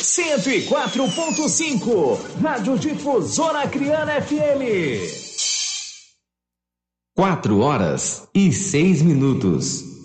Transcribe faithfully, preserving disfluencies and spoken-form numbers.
cento e quatro ponto cinco, Rádio Difusora Criana F M. Quatro horas e seis minutos.